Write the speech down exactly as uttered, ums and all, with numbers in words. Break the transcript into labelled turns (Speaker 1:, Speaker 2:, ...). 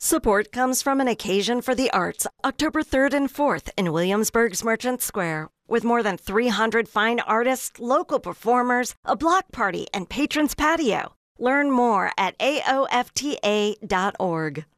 Speaker 1: Support comes from an occasion for the arts, October third and fourth in Williamsburg's Merchant Square. With more than three hundred fine artists, local performers, a block party, and patrons patio. Learn more at A O F T A dot org.